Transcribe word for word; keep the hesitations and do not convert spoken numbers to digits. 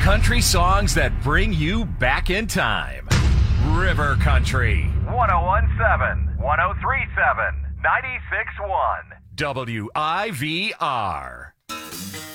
Country songs that bring you back in time. River Country. one oh one point seven, one oh three point seven, ninety-six point one. W I V R.